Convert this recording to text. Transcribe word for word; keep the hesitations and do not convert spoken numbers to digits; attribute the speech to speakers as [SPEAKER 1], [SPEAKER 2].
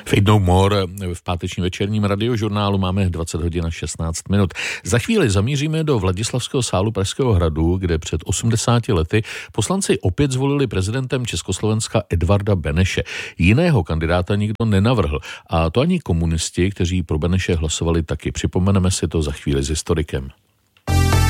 [SPEAKER 1] Fade No More v páteční večerním radiožurnálu máme dvacet hodin a šestnáct minut. Za chvíli zamíříme do Vladislavského sálu Pražského hradu, kde před osmdesáti lety poslanci opět zvolili prezidentem Československa Edvarda Beneše. Jiného kandidáta nikdo nenavrhl, a to ani komunisti, kteří pro Beneše hlasovali taky. Připomeneme si to za chvíli s historikem.